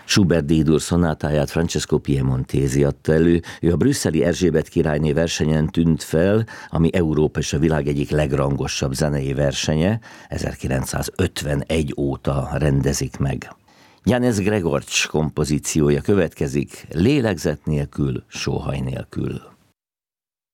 Schubert D-dur szonátáját Francesco Piemontesi adta elő. Ő a brüsszeli Erzsébet királyné versenyen tűnt fel, ami Európa és a világ egyik legrangosabb zenei versenye. 1951 óta rendezik meg. Janez Gregorcs kompozíciója következik, lélegzet nélkül, sóhaj nélkül.